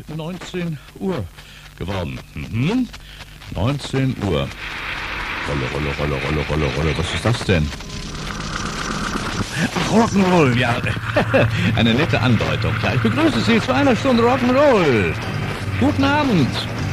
19 Uhr geworden. 19 Uhr. Rolle. Was ist das denn? Ach, Rock'n'Roll, ja. Eine nette Andeutung. Ja, ich begrüße Sie zu einer Stunde Rock'n'Roll. Guten Abend.